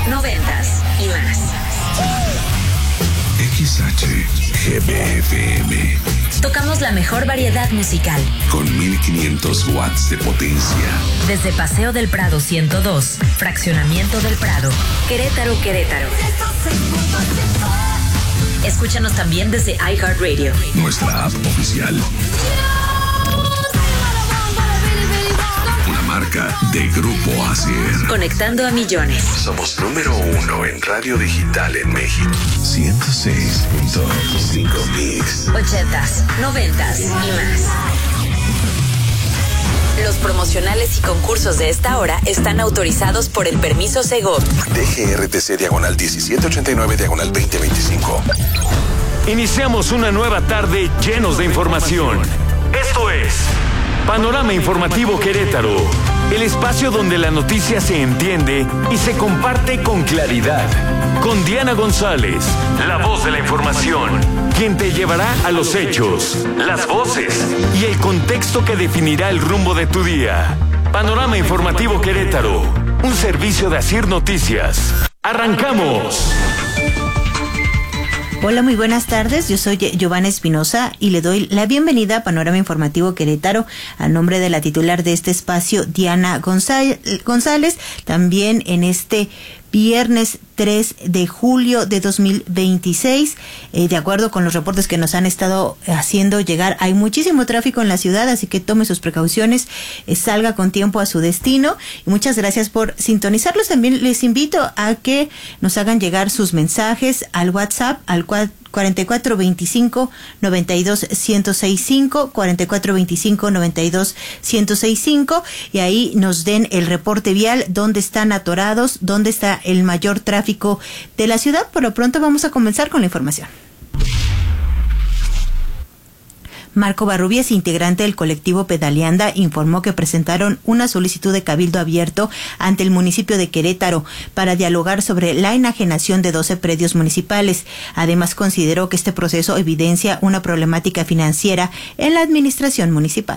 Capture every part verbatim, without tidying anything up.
noventas y más. X H G B F M. Tocamos la mejor variedad musical. Con mil quinientos watts de potencia. Desde Paseo del Prado ciento dos, Fraccionamiento del Prado, Querétaro, Querétaro. Escúchanos también desde iHeartRadio. Nuestra app oficial. Una marca de Grupo Asier. Conectando a millones. Somos número uno en radio digital en México. ciento seis punto cinco Mix. Ochentas, noventas y más. Los promocionales y concursos de esta hora están autorizados por el permiso Segov. D G R T C diagonal diecisiete ochenta y nueve diagonal veinte veinticinco. Iniciamos una nueva tarde llenos de información. Esto es Panorama Informativo Querétaro, el espacio donde la noticia se entiende y se comparte con claridad. Con Diana González, la voz de la información, quien te llevará a los hechos, las voces y el contexto que definirá el rumbo de tu día. Panorama Informativo Querétaro, un servicio de Asier Noticias. ¡Arrancamos! Hola, muy buenas tardes. Yo soy Giovanna Espinosa y le doy la bienvenida a Panorama Informativo Querétaro a nombre de la titular de este espacio, Diana González. También en este viernes tres de julio de dos mil veintiséis, eh, de acuerdo con los reportes que nos han estado haciendo llegar, hay muchísimo tráfico en la ciudad, así que tome sus precauciones, eh, salga con tiempo a su destino, y muchas gracias por sintonizarlos. También les invito a que nos hagan llegar sus mensajes al WhatsApp, al cual cuarenta y cuatro veinticinco noventa y dos ciento sesenta y cinco, cuarenta y cuatro veinticinco noventa y dos ciento sesenta y cinco, y ahí nos den el reporte vial, dónde están atorados, dónde está el mayor tráfico de la ciudad. Por lo pronto vamos a comenzar con la información. Marco Barrubias, integrante del colectivo Pedaleanda, informó que presentaron una solicitud de cabildo abierto ante el municipio de Querétaro para dialogar sobre la enajenación de doce predios municipales. Además, consideró que este proceso evidencia una problemática financiera en la administración municipal.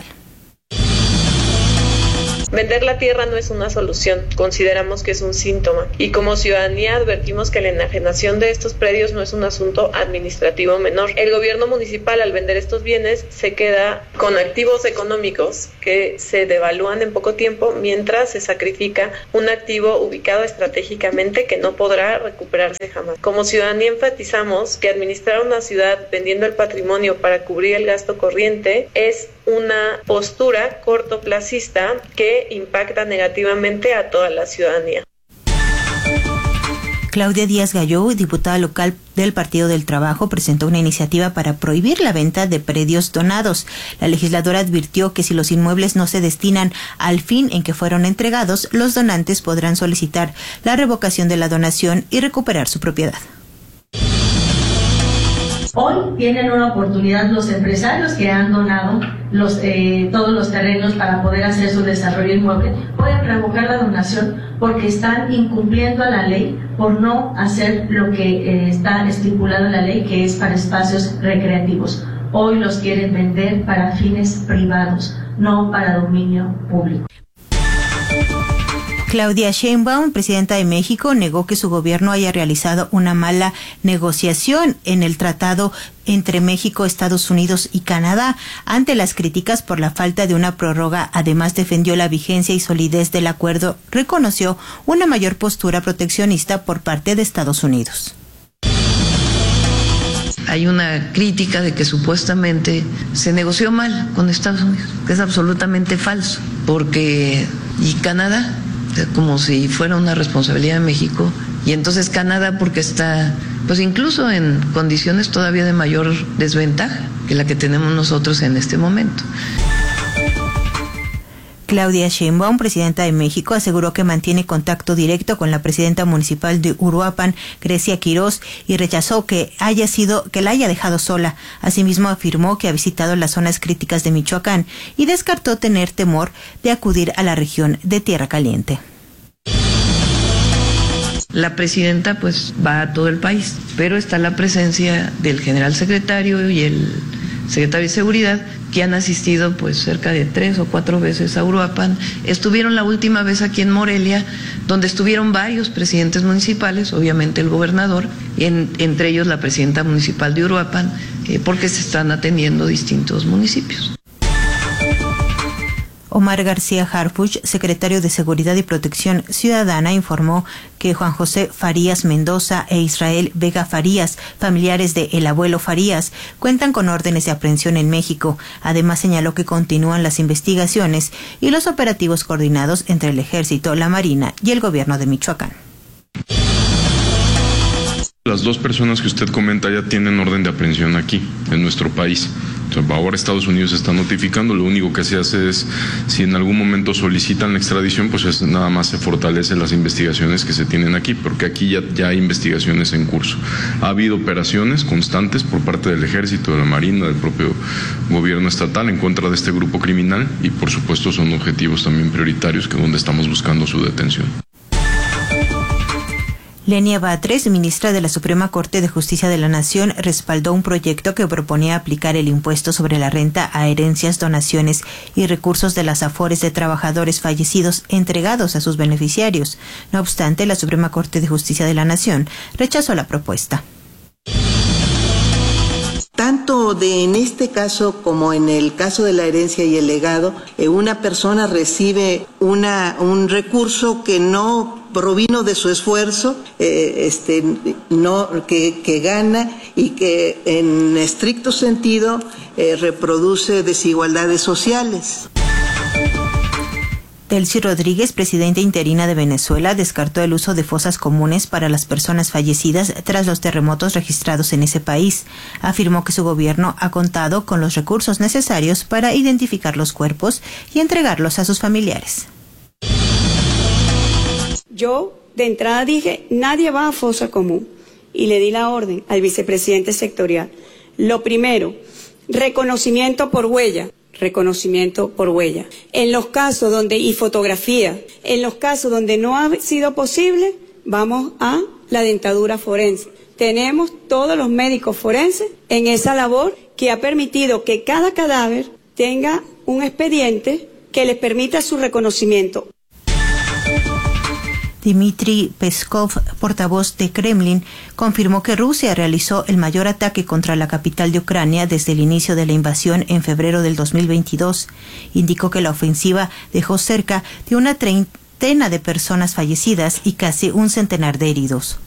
Vender la tierra no es una solución, consideramos que es un síntoma, y como ciudadanía advertimos que la enajenación de estos predios no es un asunto administrativo menor. El gobierno municipal, al vender estos bienes, se queda con activos económicos que se devalúan en poco tiempo, mientras se sacrifica un activo ubicado estratégicamente que no podrá recuperarse jamás. Como ciudadanía enfatizamos que administrar una ciudad vendiendo el patrimonio para cubrir el gasto corriente es una postura cortoplacista que impacta negativamente a toda la ciudadanía. Claudia Díaz Galló, diputada local del Partido del Trabajo, presentó una iniciativa para prohibir la venta de predios donados. La legisladora advirtió que si los inmuebles no se destinan al fin en que fueron entregados, los donantes podrán solicitar la revocación de la donación y recuperar su propiedad. Hoy tienen una oportunidad los empresarios que han donado los, eh, todos los terrenos para poder hacer su desarrollo inmueble. Pueden revocar la donación porque están incumpliendo a la ley por no hacer lo que eh, está estipulado en la ley, que es para espacios recreativos. Hoy los quieren vender para fines privados, no para dominio público. Claudia Sheinbaum, presidenta de México, negó que su gobierno haya realizado una mala negociación en el tratado entre México, Estados Unidos y Canadá. Ante las críticas por la falta de una prórroga, además defendió la vigencia y solidez del acuerdo, reconoció una mayor postura proteccionista por parte de Estados Unidos. Hay una crítica de que supuestamente se negoció mal con Estados Unidos, que es absolutamente falso, porque ¿y Canadá? Como si fuera una responsabilidad de México, y entonces Canadá porque está pues incluso en condiciones todavía de mayor desventaja que la que tenemos nosotros en este momento. Claudia Sheinbaum, presidenta de México, aseguró que mantiene contacto directo con la presidenta municipal de Uruapan, Grecia Quirós, y rechazó que haya sido que la haya dejado sola. Asimismo, afirmó que ha visitado las zonas críticas de Michoacán y descartó tener temor de acudir a la región de Tierra Caliente. La presidenta pues va a todo el país, pero está la presencia del general secretario y el secretario de Seguridad, que han asistido pues cerca de tres o cuatro veces a Uruapan. Estuvieron la última vez aquí en Morelia, donde estuvieron varios presidentes municipales, obviamente el gobernador, en, entre ellos la presidenta municipal de Uruapan, eh, porque se están atendiendo distintos municipios. Omar García Harfuch, secretario de Seguridad y Protección Ciudadana, informó que Juan José Farías Mendoza e Israel Vega Farías, familiares de el abuelo Farías, cuentan con órdenes de aprehensión en México. Además, señaló que continúan las investigaciones y los operativos coordinados entre el Ejército, la Marina y el Gobierno de Michoacán. Las dos personas que usted comenta ya tienen orden de aprehensión aquí, en nuestro país. Ahora Estados Unidos está notificando, lo único que se hace es, si en algún momento solicitan la extradición, pues es, nada más se fortalecen las investigaciones que se tienen aquí, porque aquí ya, ya hay investigaciones en curso. Ha habido operaciones constantes por parte del Ejército, de la Marina, del propio gobierno estatal en contra de este grupo criminal y por supuesto son objetivos también prioritarios, que es donde estamos buscando su detención. Lenia Batres, ministra de la Suprema Corte de Justicia de la Nación, respaldó un proyecto que proponía aplicar el impuesto sobre la renta a herencias, donaciones y recursos de las afores de trabajadores fallecidos entregados a sus beneficiarios. No obstante, la Suprema Corte de Justicia de la Nación rechazó la propuesta. Tanto de en este caso como en el caso de la herencia y el legado, eh, una persona recibe una, un recurso que no provino de su esfuerzo, eh, este, no, que, que gana y que en estricto sentido eh, reproduce desigualdades sociales. Delcy Rodríguez, presidenta interina de Venezuela, descartó el uso de fosas comunes para las personas fallecidas tras los terremotos registrados en ese país. Afirmó que su gobierno ha contado con los recursos necesarios para identificar los cuerpos y entregarlos a sus familiares. Yo, de entrada, dije, nadie va a fosa común. Y le di la orden al vicepresidente sectorial. Lo primero, reconocimiento por huella. Reconocimiento por huella. En los casos donde, y fotografía, en los casos donde no ha sido posible, vamos a la dentadura forense. Tenemos todos los médicos forenses en esa labor que ha permitido que cada cadáver tenga un expediente que les permita su reconocimiento. Dmitry Peskov, portavoz de Kremlin, confirmó que Rusia realizó el mayor ataque contra la capital de Ucrania desde el inicio de la invasión en febrero del dos mil veintidós. Indicó que la ofensiva dejó cerca de una treintena de personas fallecidas y casi un centenar de heridos.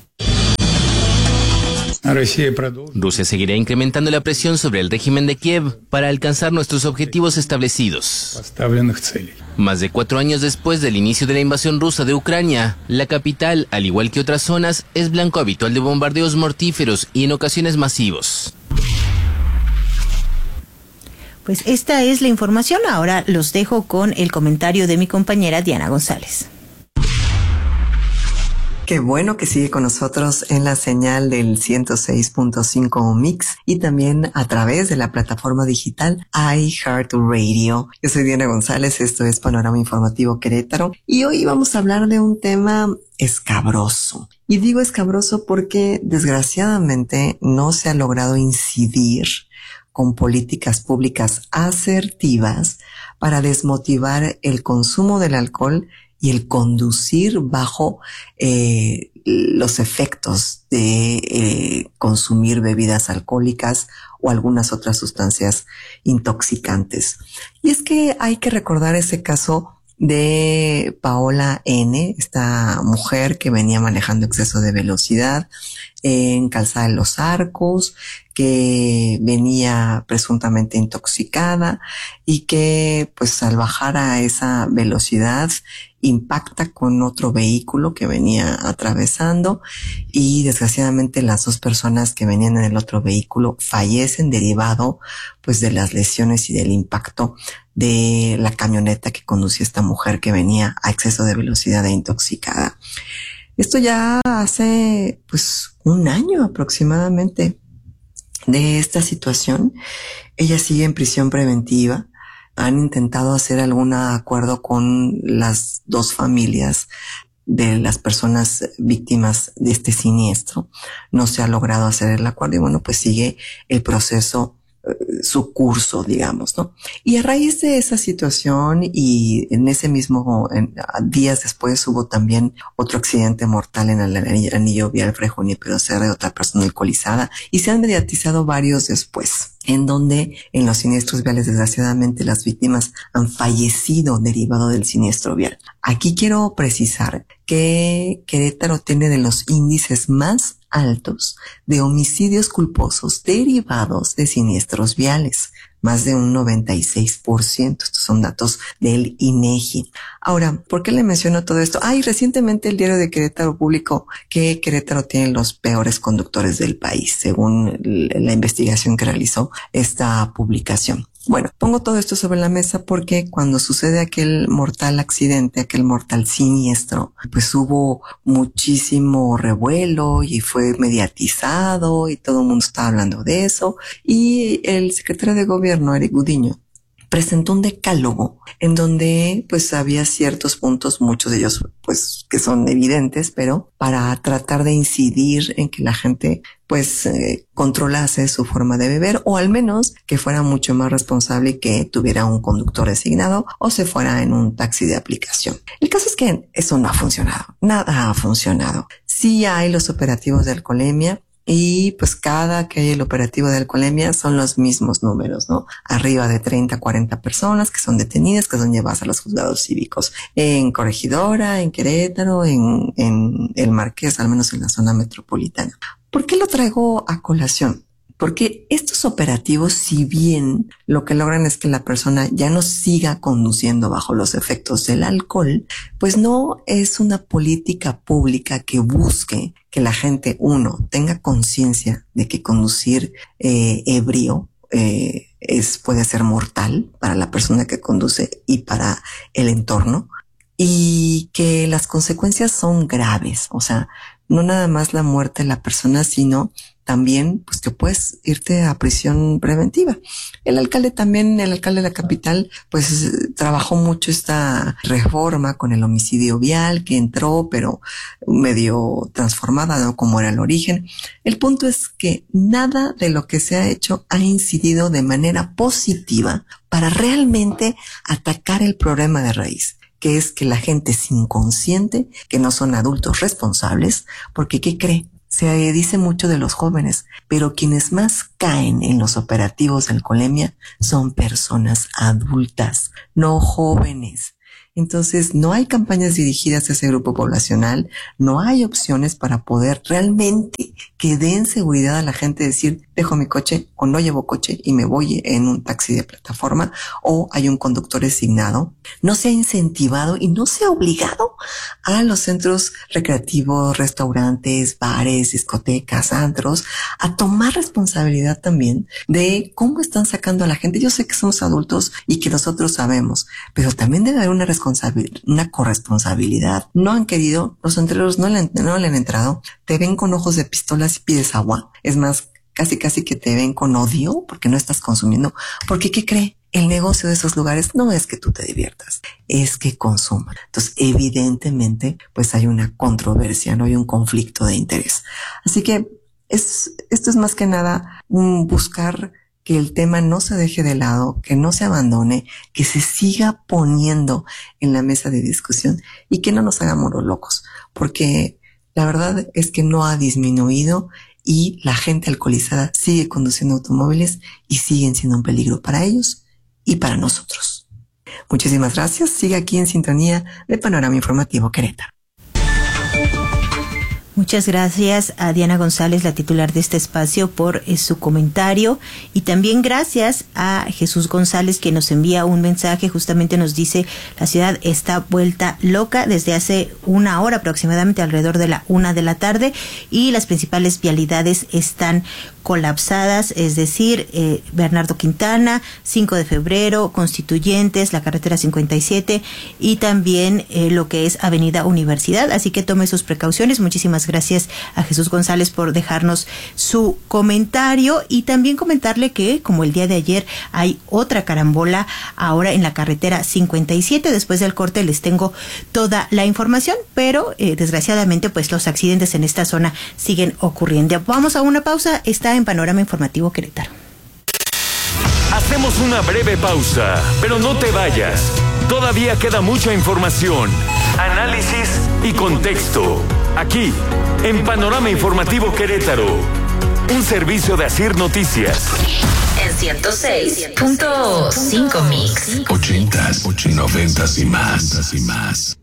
Rusia seguirá incrementando la presión sobre el régimen de Kiev para alcanzar nuestros objetivos establecidos. Más de cuatro años después del inicio de la invasión rusa de Ucrania, la capital, al igual que otras zonas, es blanco habitual de bombardeos mortíferos y en ocasiones masivos. Pues esta es la información. Ahora los dejo con el comentario de mi compañera Diana González. Qué bueno que sigue con nosotros en la señal del ciento seis punto cinco Mix y también a través de la plataforma digital iHeartRadio. Yo soy Diana González, esto es Panorama Informativo Querétaro y hoy vamos a hablar de un tema escabroso. Y digo escabroso porque desgraciadamente no se ha logrado incidir con políticas públicas asertivas para desmotivar el consumo del alcohol y el conducir bajo eh, los efectos de eh, consumir bebidas alcohólicas o algunas otras sustancias intoxicantes. Y es que hay que recordar ese caso de Paola N., esta mujer que venía manejando exceso de velocidad en Calzada de los Arcos, que venía presuntamente intoxicada y que pues al bajar a esa velocidad impacta con otro vehículo que venía atravesando y desgraciadamente las dos personas que venían en el otro vehículo fallecen derivado pues de las lesiones y del impacto de la camioneta que conducía esta mujer que venía a exceso de velocidad e intoxicada. Esto ya hace pues un año aproximadamente de esta situación. Ella sigue en prisión preventiva. Han intentado hacer algún acuerdo con las dos familias de las personas víctimas de este siniestro. No se ha logrado hacer el acuerdo y bueno, pues sigue el proceso su curso, digamos, ¿no? Y a raíz de esa situación y en ese mismo, en, días después hubo también otro accidente mortal en el anillo, anillo vial Fray Junípero Serra de otra persona alcoholizada, y se han mediatizado varios después, en donde en los siniestros viales desgraciadamente las víctimas han fallecido derivado del siniestro vial. Aquí quiero precisar que Querétaro tiene de los índices más altos de homicidios culposos derivados de siniestros viales, más de un noventa y seis por ciento. Estos son datos del INEGI. Ahora, ¿por qué le menciono todo esto? Ay, recientemente el Diario de Querétaro publicó que Querétaro tiene los peores conductores del país, según la investigación que realizó esta publicación. Bueno, pongo todo esto sobre la mesa porque cuando sucede aquel mortal accidente, aquel mortal siniestro, pues hubo muchísimo revuelo y fue mediatizado y todo el mundo estaba hablando de eso. Y el secretario de Gobierno, Eric Gudiño, presentó un decálogo en donde pues había ciertos puntos, muchos de ellos pues que son evidentes, pero para tratar de incidir en que la gente pues eh, controlase su forma de beber, o al menos que fuera mucho más responsable y que tuviera un conductor designado o se fuera en un taxi de aplicación. El caso es que eso no ha funcionado, nada ha funcionado. Sí hay los operativos de alcoholemia, y pues cada que hay el operativo de alcoholemia son los mismos números, ¿no? Arriba de treinta, cuarenta personas que son detenidas, que son llevadas a los juzgados cívicos. En Corregidora, en Querétaro, en, en el Marqués, al menos en la zona metropolitana. ¿Por qué lo traigo a colación? Porque estos operativos, si bien lo que logran es que la persona ya no siga conduciendo bajo los efectos del alcohol, pues no es una política pública que busque que la gente, uno, tenga conciencia de que conducir eh, ebrio eh, es puede ser mortal para la persona que conduce y para el entorno, y que las consecuencias son graves. O sea, no nada más la muerte de la persona, sino también pues que puedes irte a prisión preventiva. El alcalde también, el alcalde de la capital, pues trabajó mucho esta reforma con el homicidio vial que entró, pero medio transformada, ¿no? Como era el origen. El punto es que nada de lo que se ha hecho ha incidido de manera positiva para realmente atacar el problema de raíz, que es que la gente es inconsciente, que no son adultos responsables, porque ¿qué cree? Se dice mucho de los jóvenes, pero quienes más caen en los operativos de alcoholemia son personas adultas, no jóvenes. Entonces, no hay campañas dirigidas a ese grupo poblacional, no hay opciones para poder realmente que den seguridad a la gente, decir, dejo mi coche o no llevo coche y me voy en un taxi de plataforma, o hay un conductor designado. No se ha incentivado y no se ha obligado a los centros recreativos, restaurantes, bares, discotecas, antros, a tomar responsabilidad también de cómo están sacando a la gente. Yo sé que somos adultos y que nosotros sabemos, pero también debe haber una responsabilidad, una corresponsabilidad. No han querido, los entreros no le, no le han entrado, te ven con ojos de pistolas y pides agua. Es más, casi casi que te ven con odio porque no estás consumiendo. Porque, ¿qué cree? El negocio de esos lugares no es que tú te diviertas, es que consuman. Entonces, evidentemente, pues hay una controversia, no hay un conflicto de interés. Así que es, esto es más que nada un buscar que el tema no se deje de lado, que no se abandone, que se siga poniendo en la mesa de discusión y que no nos hagamos los locos, porque la verdad es que no ha disminuido y la gente alcoholizada sigue conduciendo automóviles y siguen siendo un peligro para ellos y para nosotros. Muchísimas gracias. Sigue aquí en sintonía de Panorama Informativo Querétaro. Muchas gracias a Diana González, la titular de este espacio, por eh, su comentario, y también gracias a Jesús González, que nos envía un mensaje. Justamente nos dice: la ciudad está vuelta loca desde hace una hora aproximadamente, alrededor de la una de la tarde, y las principales vialidades están colapsadas, es decir, eh, Bernardo Quintana, cinco de febrero, Constituyentes, la carretera cincuenta y siete y también eh, lo que es Avenida Universidad. Así que tome sus precauciones. Muchísimas gracias a Jesús González por dejarnos su comentario, y también comentarle que, como el día de ayer, hay otra carambola ahora en la carretera cincuenta y siete. Después del corte les tengo toda la información, pero eh, desgraciadamente pues los accidentes en esta zona siguen ocurriendo. Vamos a una pausa. Está en Panorama Informativo Querétaro. Hacemos una breve pausa, pero no te vayas. Todavía queda mucha información, análisis y contexto. Aquí, en Panorama Informativo Querétaro, un servicio de Asir Noticias. En ciento seis punto cinco Mix. Ochentas, noventas y más, y más.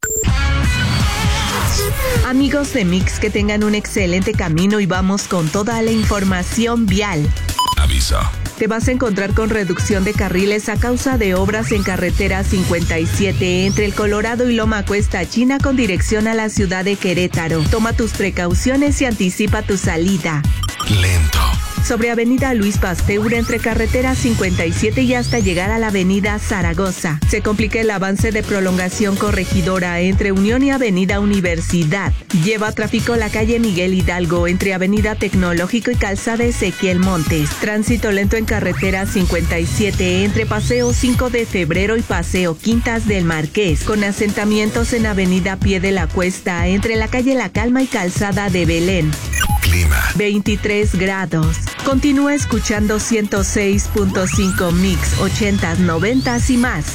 Amigos de Mix, que tengan un excelente camino y vamos con toda la información vial. Aviso. Te vas a encontrar con reducción de carriles a causa de obras en carretera cincuenta y siete entre el Colorado y Loma Cuesta China con dirección a la ciudad de Querétaro. Toma tus precauciones y anticipa tu salida. Lento. Sobre avenida Luis Pasteur entre carretera cincuenta y siete y hasta llegar a la avenida Zaragoza. Se complica el avance de prolongación corregidora entre Unión y avenida Universidad. Lleva tráfico la calle Miguel Hidalgo entre avenida Tecnológico y calzada Ezequiel Montes. Tránsito lento en carretera cincuenta y siete entre paseo cinco de febrero y paseo Quintas del Marqués. Con asentamientos en avenida Pie de la Cuesta entre la calle La Calma y calzada de Belén. Clima. veintitrés grados. Continúa escuchando ciento seis punto cinco Mix, ochentas, noventas y más.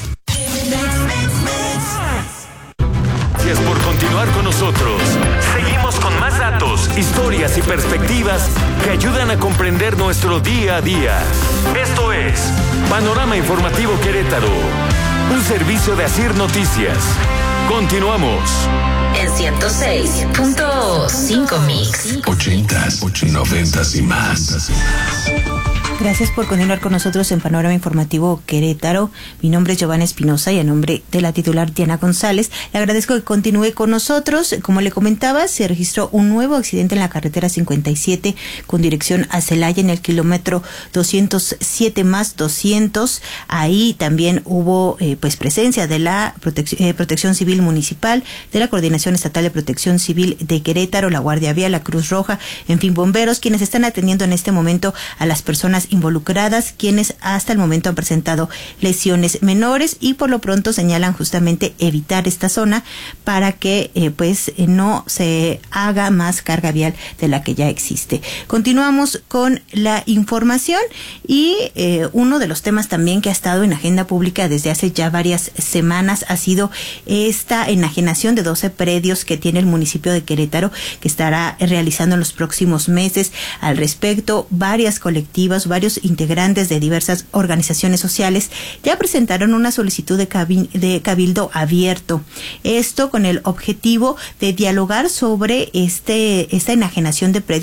Gracias por continuar con nosotros. Seguimos con más datos, historias y perspectivas que ayudan a comprender nuestro día a día. Esto es Panorama Informativo Querétaro, un servicio de Asir Noticias. Continuamos. En ciento seis punto cinco Mix. Ochentas, noventas y más. Gracias por continuar con nosotros en Panorama Informativo Querétaro. Mi nombre es Giovanna Espinosa y a nombre de la titular Diana González, le agradezco que continúe con nosotros. Como le comentaba, se registró un nuevo accidente en la carretera cincuenta y siete con dirección a Celaya en el kilómetro doscientos siete más doscientos. Ahí también hubo eh, pues presencia de la protec- eh, Protección Civil Municipal, de la Coordinación Estatal de Protección Civil de Querétaro, la Guardia Vial, la Cruz Roja, en fin, bomberos, quienes están atendiendo en este momento a las personas involucradas, quienes hasta el momento han presentado lesiones menores y por lo pronto señalan justamente evitar esta zona para que eh, pues eh, no se haga más carga vial de la que ya existe. Continuamos con la información y eh, uno de los temas también que ha estado en agenda pública desde hace ya varias semanas ha sido esta enajenación de doce predios que tiene el municipio de Querétaro, que estará realizando en los próximos meses. Al respecto, varias colectivas, varios integrantes de diversas organizaciones sociales ya presentaron una solicitud de, cabil- de cabildo abierto. Esto con el objetivo de dialogar sobre este esta enajenación de predios